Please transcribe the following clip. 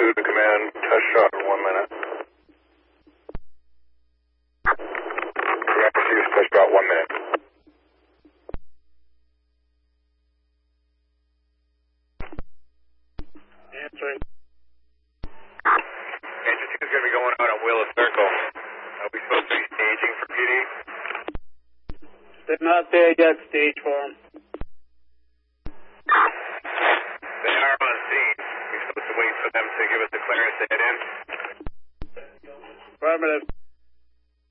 2 to command, test shot in 1 minute. Reactor 2, test shot 1 minute. Answering. Engine 2 is going to be going out on Wheeler Circle. Are we supposed to be staging for PD? They're not there yet, stage for them. They are on scene. We're supposed to wait for them to give us the clearance to head in. Affirmative.